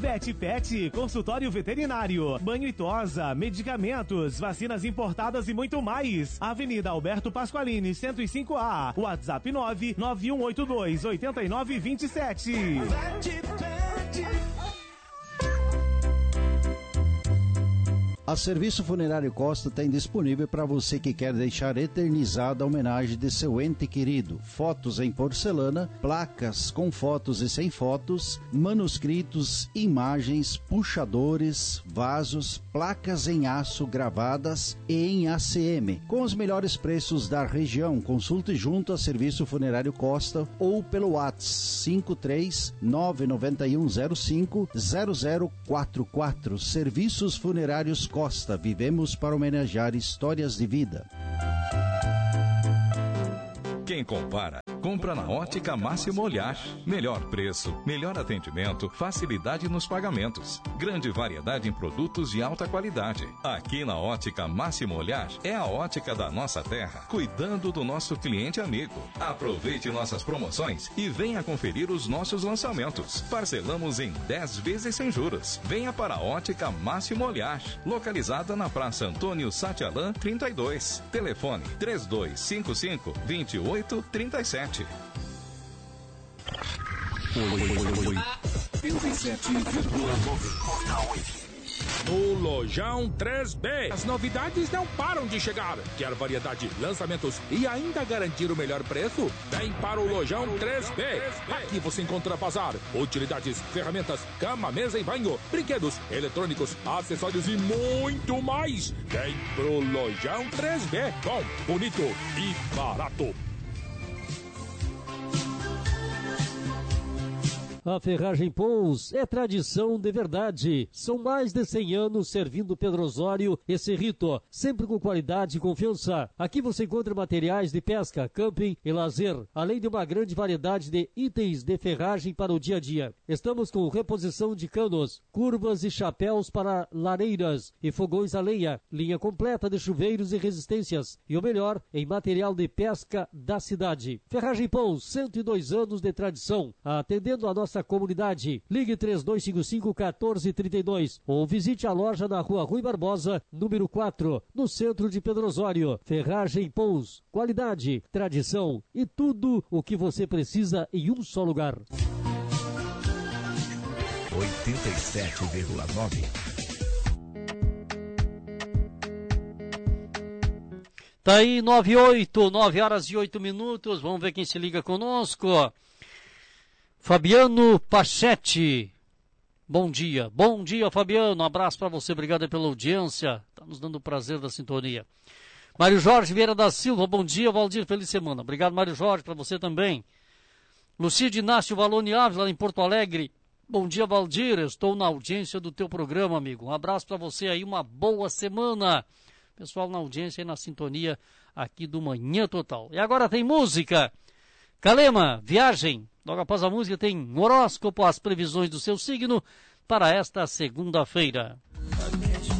Vet Pet, consultório veterinário, banho e tosa, medicamentos, vacinas importadas e muito mais. Avenida Alberto Pasqualini, 105A. WhatsApp 991828927. Vet Pet. A Serviço Funerário Costa tem disponível para você que quer deixar eternizada a homenagem de seu ente querido. Fotos em porcelana, placas com fotos e sem fotos, manuscritos, imagens, puxadores, vasos, placas em aço gravadas e em ACM. Com os melhores preços da região, consulte junto a Serviço Funerário Costa ou pelo WhatsApp 53991050044. Serviços Funerários Costa, vivemos para homenagear histórias de vida. Quem compara, compra na Ótica Máximo Olhar. Melhor preço, melhor atendimento, facilidade nos pagamentos. Grande variedade em produtos de alta qualidade. Aqui na Ótica Máximo Olhar é a ótica da nossa terra, cuidando do nosso cliente amigo. Aproveite nossas promoções e venha conferir os nossos lançamentos. Parcelamos em 10 vezes sem juros. Venha para a Ótica Máximo Olhar, localizada na Praça Antônio Satialã 32. Telefone 3255-2837. 87,9. No Lojão 3B, as novidades não param de chegar. Quer variedade, lançamentos e ainda garantir o melhor preço? Vem para o Lojão 3B. Aqui você encontra bazar, utilidades, ferramentas, cama, mesa e banho, brinquedos, eletrônicos, acessórios e muito mais. Vem pro Lojão 3B. Bom, bonito e barato. A Ferragem Pons é tradição de verdade. São mais de 100 anos servindo Pedro Osório e Cerrito, sempre com qualidade e confiança. Aqui você encontra materiais de pesca, camping e lazer, além de uma grande variedade de itens de ferragem para o dia a dia. Estamos com reposição de canos, curvas e chapéus para lareiras e fogões a lenha, linha completa de chuveiros e resistências e o melhor em material de pesca da cidade. Ferragem Pons, 102 anos de tradição, atendendo a nossa comunidade. Ligue 3255-1432 ou visite a loja na Rua Rui Barbosa, número 4, no centro de Pedro Osório. Ferragem Pons, qualidade, tradição e tudo o que você precisa em um só lugar. 87,9. Tá aí 9 horas e 8 minutos. Vamos ver quem se liga conosco. Fabiano Pachetti. Bom dia, Fabiano. Um abraço para você, obrigado pela audiência. Tá nos dando o prazer da sintonia. Mário Jorge Vieira da Silva, bom dia, Valdir, feliz semana. Obrigado, Mário Jorge, para você também. Lucide Inácio Valone Alves, lá em Porto Alegre. Bom dia, Valdir, estou na audiência do teu programa, amigo. Um abraço para você aí, uma boa semana. Pessoal na audiência e na sintonia aqui do Manhã Total. E agora tem música. Calema, Viagem. Logo após a música tem horóscopo, as previsões do seu signo para esta segunda-feira.